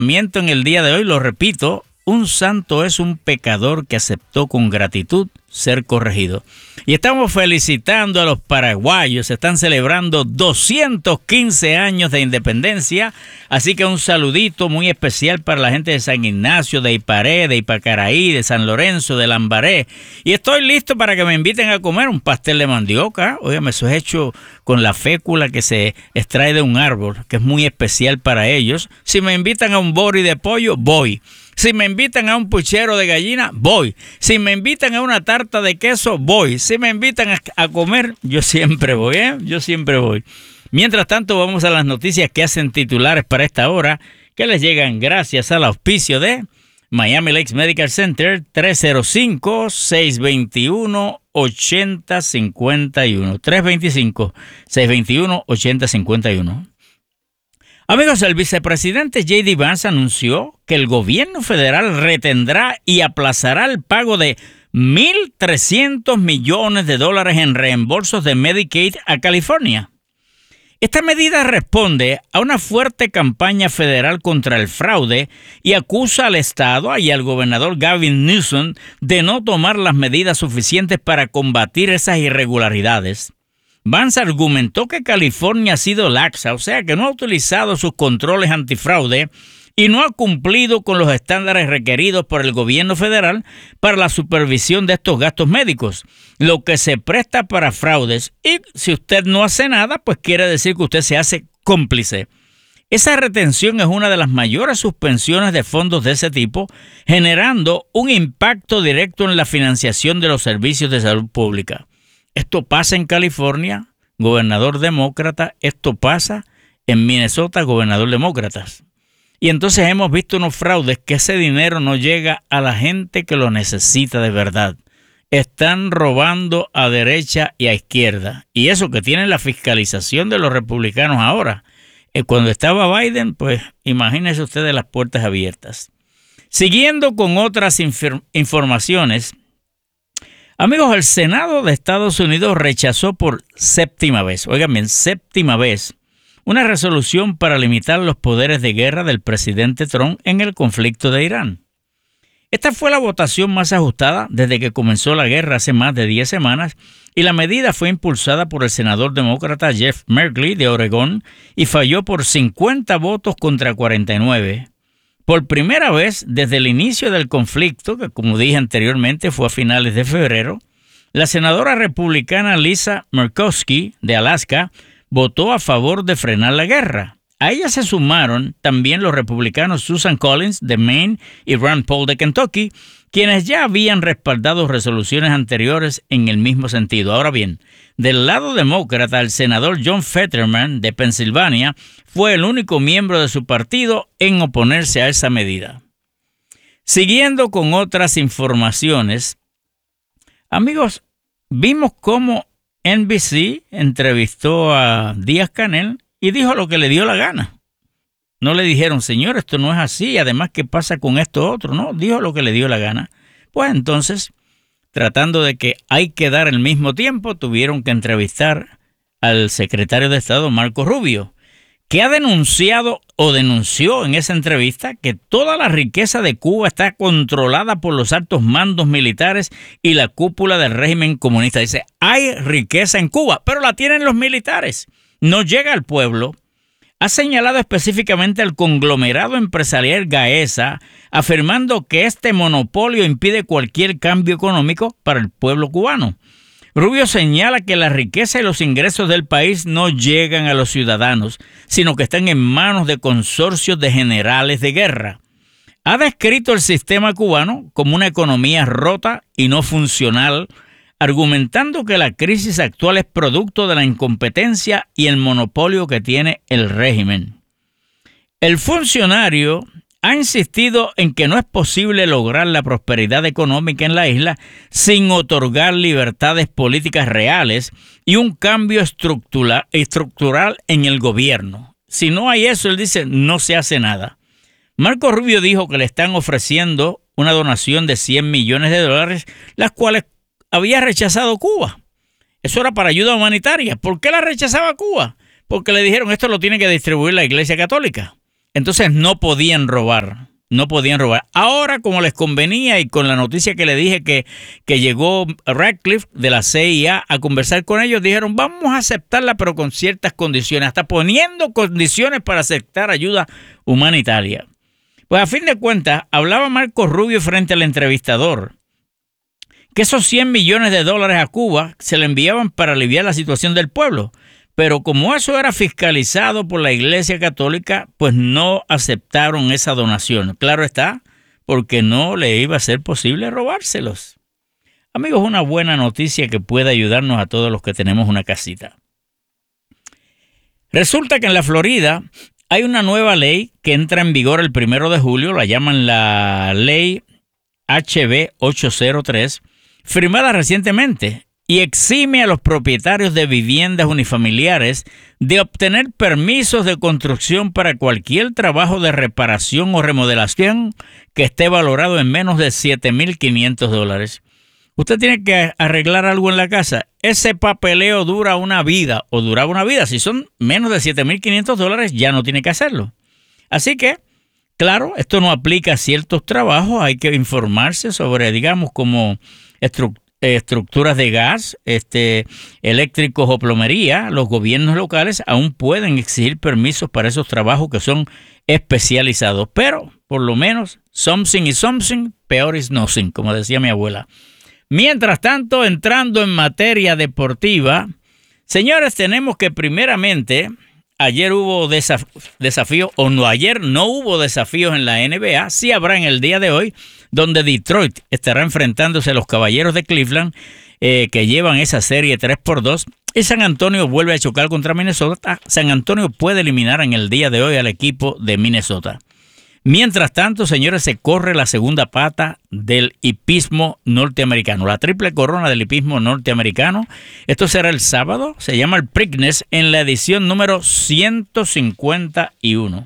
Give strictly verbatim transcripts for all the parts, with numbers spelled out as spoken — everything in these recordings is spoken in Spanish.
pensamiento en el día de hoy, lo repito, un santo es un pecador que aceptó con gratitud ser corregido. Y estamos felicitando a los paraguayos, están celebrando doscientos quince años de independencia, así que un saludito muy especial para la gente de San Ignacio, de Iparé, de Ipacaraí, de San Lorenzo, de Lambaré. Y estoy listo para que me inviten a comer un pastel de mandioca. Óigame, eso es hecho con la fécula que se extrae de un árbol, que es muy especial para ellos. Si me invitan a un bori de pollo, voy. Si me invitan a un puchero de gallina, voy. Si me invitan a una tarta de queso, voy. Si me invitan a, a comer, yo siempre voy, ¿eh? Yo siempre voy. Mientras tanto, vamos a las noticias que hacen titulares para esta hora, que les llegan gracias al auspicio de Miami Lakes Medical Center, tres cero cinco, seis dos uno, ocho cero cinco uno. tres dos cinco, seis dos uno, ocho cero cinco uno. Amigos, el vicepresidente J D Vance anunció que el gobierno federal retendrá y aplazará el pago de mil trescientos millones de dólares en reembolsos de Medicaid a California. Esta medida responde a una fuerte campaña federal contra el fraude y acusa al Estado y al gobernador Gavin Newsom de no tomar las medidas suficientes para combatir esas irregularidades. Vance argumentó que California ha sido laxa, o sea que no ha utilizado sus controles antifraude y no ha cumplido con los estándares requeridos por el gobierno federal para la supervisión de estos gastos médicos, lo que se presta para fraudes. Y si usted no hace nada, pues quiere decir que usted se hace cómplice. Esa retención es una de las mayores suspensiones de fondos de ese tipo, generando un impacto directo en la financiación de los servicios de salud pública. Esto pasa en California, gobernador demócrata. Esto pasa en Minnesota, gobernador demócratas. Y entonces hemos visto unos fraudes que ese dinero no llega a la gente que lo necesita de verdad. Están robando a derecha y a izquierda. Y eso que tienen la fiscalización de los republicanos ahora. Eh, cuando estaba Biden, pues imagínense ustedes las puertas abiertas. Siguiendo con otras infor- informaciones, amigos, el Senado de Estados Unidos rechazó por séptima vez, oigan bien, séptima vez, una resolución para limitar los poderes de guerra del presidente Trump en el conflicto de Irán. Esta fue la votación más ajustada desde que comenzó la guerra hace más de diez semanas y la medida fue impulsada por el senador demócrata Jeff Merkley de Oregón y falló por cincuenta votos contra cuarenta y nueve. Por primera vez desde el inicio del conflicto, que como dije anteriormente fue a finales de febrero, la senadora republicana Lisa Murkowski de Alaska votó a favor de frenar la guerra. A ella se sumaron también los republicanos Susan Collins de Maine y Rand Paul de Kentucky, quienes ya habían respaldado resoluciones anteriores en el mismo sentido. Ahora bien, del lado demócrata, el senador John Fetterman de Pensilvania fue el único miembro de su partido en oponerse a esa medida. Siguiendo con otras informaciones, amigos, vimos cómo N B C entrevistó a Díaz-Canel y dijo lo que le dio la gana. No le dijeron, señor, esto no es así, además, ¿qué pasa con esto otro? No, dijo lo que le dio la gana. Pues entonces, tratando de que hay que dar el mismo tiempo, tuvieron que entrevistar al secretario de Estado, Marco Rubio, que ha denunciado o denunció en esa entrevista que toda la riqueza de Cuba está controlada por los altos mandos militares y la cúpula del régimen comunista. Dice, hay riqueza en Cuba, pero la tienen los militares. No llega al pueblo. Ha señalado específicamente al conglomerado empresarial Gaesa, afirmando que este monopolio impide cualquier cambio económico para el pueblo cubano. Rubio señala que la riqueza y los ingresos del país no llegan a los ciudadanos, sino que están en manos de consorcios de generales de guerra. Ha descrito el sistema cubano como una economía rota y no funcional, argumentando que la crisis actual es producto de la incompetencia y el monopolio que tiene el régimen. El funcionario ha insistido en que no es posible lograr la prosperidad económica en la isla sin otorgar libertades políticas reales y un cambio estructural, estructural en el gobierno. Si no hay eso, él dice, no se hace nada. Marco Rubio dijo que le están ofreciendo una donación de cien millones de dólares, las cuales había rechazado Cuba. Eso era para ayuda humanitaria. ¿Por qué la rechazaba Cuba? Porque le dijeron, esto lo tiene que distribuir la Iglesia Católica. entonces no podían robar. No podían robar. Ahora, como les convenía y con la noticia que le dije que, que llegó Radcliffe de la C I A a conversar con ellos, dijeron, vamos a aceptarla, pero con ciertas condiciones, hasta poniendo condiciones para aceptar ayuda humanitaria. Pues a fin de cuentas, hablaba Marco Rubio frente al entrevistador, que esos cien millones de dólares a Cuba se le enviaban para aliviar la situación del pueblo. Pero como eso era fiscalizado por la Iglesia Católica, pues no aceptaron esa donación. Claro está, porque no le iba a ser posible robárselos. Amigos, una buena noticia que puede ayudarnos a todos los que tenemos una casita. Resulta que en la Florida hay una nueva ley que entra en vigor el primero de julio, la llaman la Ley H B ochocientos tres, firmada recientemente, y exime a los propietarios de viviendas unifamiliares de obtener permisos de construcción para cualquier trabajo de reparación o remodelación que esté valorado en menos de siete mil quinientos dólares. Usted tiene que arreglar algo en la casa. Ese papeleo dura una vida o duraba una vida. Si son menos de siete mil quinientos dólares, ya no tiene que hacerlo. Así que, claro, esto no aplica a ciertos trabajos. Hay que informarse sobre, digamos, como estructuras. estructuras de gas, este, eléctricos o plomería. Los gobiernos locales aún pueden exigir permisos para esos trabajos que son especializados, pero por lo menos something is something, peor is nothing, como decía mi abuela. Mientras tanto, entrando en materia deportiva, señores, tenemos que primeramente, ayer hubo desaf- desafíos, o no, ayer no hubo desafíos en la N B A, sí habrá en el día de hoy, donde Detroit estará enfrentándose a los Caballeros de Cleveland, eh, que llevan esa serie tres por dos, y San Antonio vuelve a chocar contra Minnesota. San Antonio puede eliminar en el día de hoy al equipo de Minnesota. Mientras tanto, señores, se corre la segunda pata del hipismo norteamericano, la triple corona del hipismo norteamericano. Esto será el sábado, se llama el Preakness, en la edición número ciento cincuenta y uno.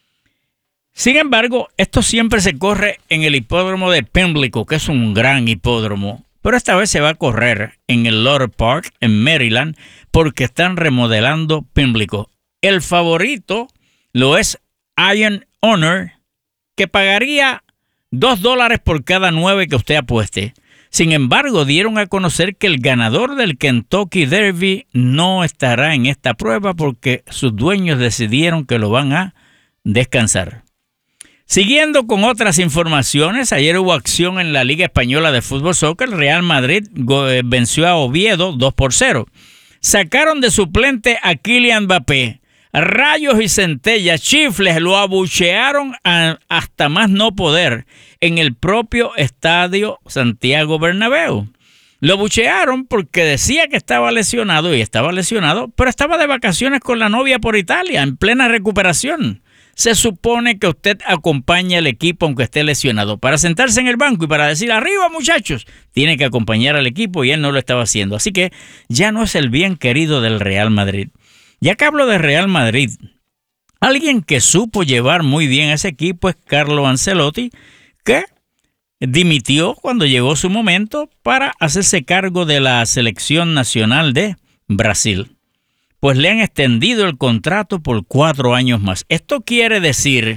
Sin embargo, esto siempre se corre en el hipódromo de Pimlico, que es un gran hipódromo, pero esta vez se va a correr en el Lotter Park, en Maryland, porque están remodelando Pimlico. El favorito lo es Iron Honor, que pagaría dos dólares por cada nueve que usted apueste. Sin embargo, dieron a conocer que el ganador del Kentucky Derby no estará en esta prueba porque sus dueños decidieron que lo van a descansar. Siguiendo con otras informaciones, ayer hubo acción en la Liga Española de Fútbol Soccer. El Real Madrid venció a Oviedo dos por cero. Sacaron de suplente a Kylian Mbappé. Rayos y centellas, chifles, lo abuchearon a, hasta más no poder en el propio estadio Santiago Bernabéu. Lo abuchearon porque decía que estaba lesionado y estaba lesionado, pero estaba de vacaciones con la novia por Italia, en plena recuperación. Se supone que usted acompaña al equipo aunque esté lesionado. Para sentarse en el banco y para decir, arriba muchachos, tiene que acompañar al equipo y él no lo estaba haciendo. Así que ya no es el bien querido del Real Madrid. Ya que hablo de Real Madrid, alguien que supo llevar muy bien a ese equipo es Carlo Ancelotti, que dimitió cuando llegó su momento para hacerse cargo de la selección nacional de Brasil. Pues le han extendido el contrato por cuatro años más. Esto quiere decir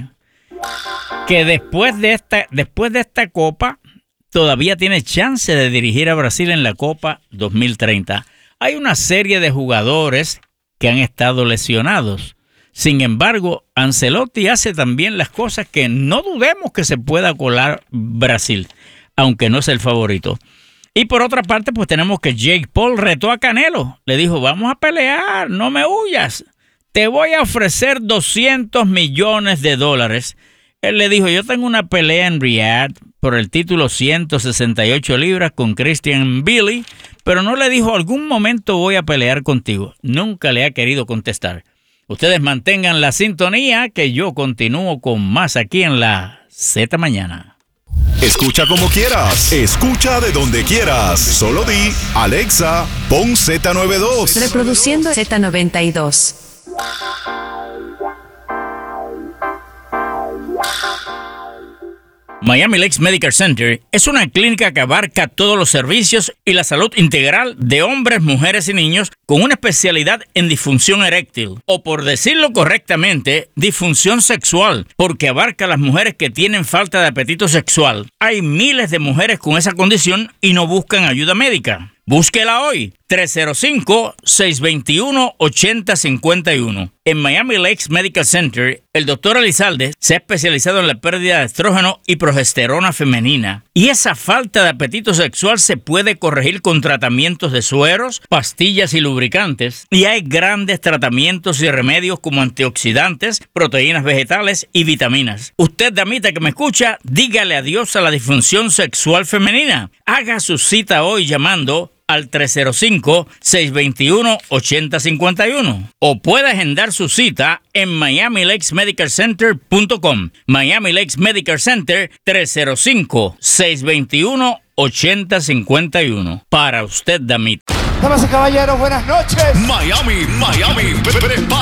que después de esta, después de esta Copa todavía tiene chance de dirigir a Brasil en la Copa dos mil treinta. Hay una serie de jugadores que han estado lesionados. Sin embargo, Ancelotti hace también las cosas que no dudemos que se pueda colar Brasil, aunque no es el favorito. Y por otra parte, pues tenemos que Jake Paul retó a Canelo. Le dijo, vamos a pelear, no me huyas. Te voy a ofrecer doscientos millones de dólares. Él le dijo, yo tengo una pelea en Riyadh por el título ciento sesenta y ocho libras con Christian Billy, pero no le dijo, algún momento voy a pelear contigo. Nunca le ha querido contestar. Ustedes mantengan la sintonía que yo continúo con más aquí en la Z Mañana. Escucha como quieras, escucha de donde quieras. Solo di, Alexa, pon Z noventa y dos. Reproduciendo Z noventa y dos. Miami Lakes Medical Center es una clínica que abarca todos los servicios y la salud integral de hombres, mujeres y niños con una especialidad en disfunción eréctil, o por decirlo correctamente, disfunción sexual, porque abarca a las mujeres que tienen falta de apetito sexual. Hay miles de mujeres con esa condición y no buscan ayuda médica. Búsquela hoy, tres cero cinco, seis dos uno, ocho cero cinco uno. En Miami Lakes Medical Center, el doctor Elizalde se ha especializado en la pérdida de estrógeno y progesterona femenina. Y esa falta de apetito sexual se puede corregir con tratamientos de sueros, pastillas y lubricantes. Y hay grandes tratamientos y remedios como antioxidantes, proteínas vegetales y vitaminas. Usted, damita que me escucha, dígale adiós a la disfunción sexual femenina. Haga su cita hoy llamando al tres cero cinco, seis dos uno, ocho cero cinco uno o puede agendar su cita en miami lakes medical center punto com. Miami Lakes Medical Center, tres cero cinco, seis dos uno, ocho cero cinco uno. Para usted, damita. Damas y caballeros, buenas noches. Miami, Miami,